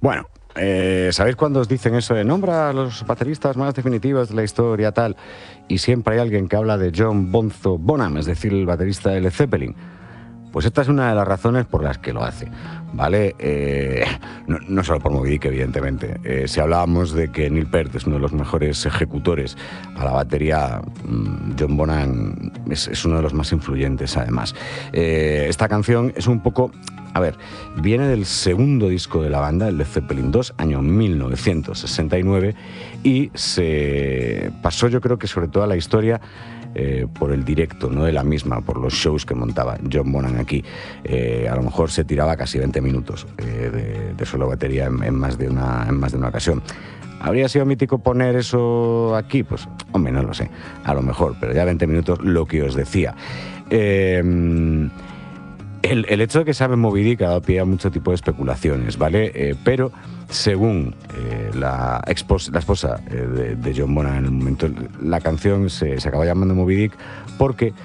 Bueno, ¿sabéis cuando os dicen eso de nombra a los bateristas más definitivos de la historia, tal? Y siempre hay alguien que habla de John Bonzo Bonham, es decir, el baterista de Led Zeppelin. Pues esta es una de las razones por las que lo hace, ¿vale? No solo por Moby Dick, evidentemente. Si hablábamos de que Neil Peart es uno de los mejores ejecutores a la batería, John Bonham es uno de los más influyentes, además. Esta canción es un poco... A ver, viene del segundo disco de la banda, el Led Zeppelin 2, año 1969, y se pasó, yo creo que sobre todo a la historia por el directo, no de la misma, por los shows que montaba John Bonham aquí. A lo mejor se tiraba casi 20 minutos de solo batería en más de una ocasión. ¿Habría sido mítico poner eso aquí? Pues, hombre, no lo sé, a lo mejor, pero ya 20 minutos, lo que os decía. El hecho de que sabe Moby Dick ha dado pie a mucho tipo de especulaciones, ¿vale? Pero según la esposa de John Bonham en el momento, la canción se acaba llamando Moby Dick porque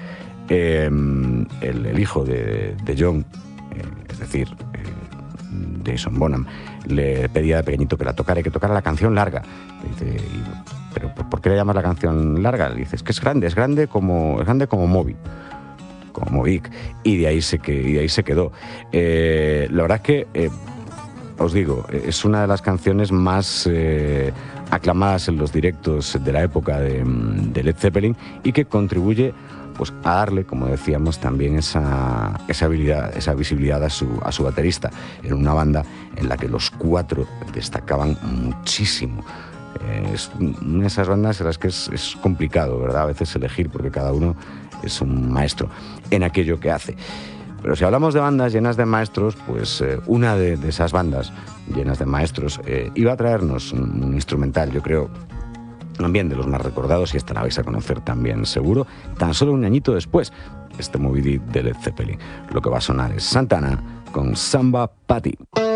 el hijo de John, es decir, Jason Bonham, le pedía de pequeñito que la tocara y que tocara la canción larga. Le dice, ¿pero por qué le llamas la canción larga? Le dice, es que es grande como Moby. Como Vic, y de ahí se quedó. La verdad es que, os digo, es una de las canciones más aclamadas en los directos de la época de Led Zeppelin y que contribuye pues, a darle, como decíamos, también esa habilidad, esa visibilidad a su baterista, en una banda en la que los cuatro destacaban muchísimo. Es una de esas bandas en las que es complicado, ¿verdad? A veces elegir, porque cada uno es un maestro en aquello que hace. Pero si hablamos de bandas llenas de maestros, pues una de esas bandas llenas de maestros iba a traernos un instrumental, yo creo, también de los más recordados, y esta la vais a conocer también seguro, tan solo un añito después, este Moby Dick de Led Zeppelin. Lo que va a sonar es Santana con Samba Party.